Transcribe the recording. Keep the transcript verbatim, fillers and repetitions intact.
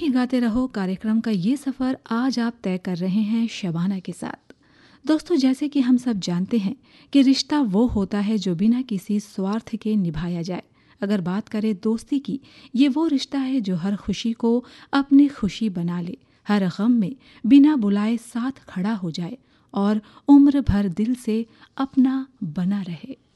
गाते रहो कार्यक्रम का ये सफ़र आज आप तय कर रहे हैं शबाना के साथ। दोस्तों, जैसे कि हम सब जानते हैं कि रिश्ता वो होता है जो बिना किसी स्वार्थ के निभाया जाए। अगर बात करें दोस्ती की, ये वो रिश्ता है जो हर खुशी को अपनी खुशी बना ले, हर गम में बिना बुलाए साथ खड़ा हो जाए और उम्र भर दिल से अपना बना रहे।